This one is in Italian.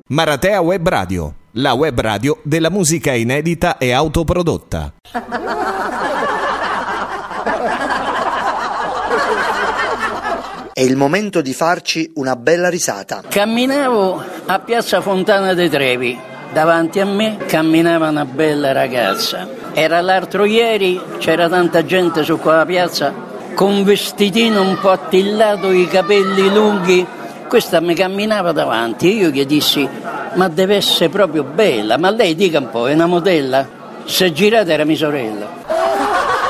Maratea Web Radio, la web radio della musica inedita e autoprodotta. È il momento di farci una bella risata. Camminavo a Piazza Fontana dei Trevi. Davanti a me camminava una bella ragazza. Era l'altro ieri, c'era tanta gente su quella piazza con vestitino un po' attillato, i capelli lunghi. Questa mi camminava davanti e io gli dissi: ma deve essere proprio bella, ma lei dica un po', è una modella? Se girata era mia sorella.